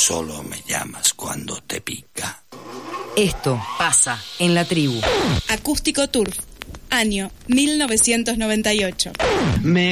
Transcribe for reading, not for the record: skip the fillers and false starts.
solo me llamas cuando te pica. Esto pasa en la tribu. Acústico Tour, año 1998.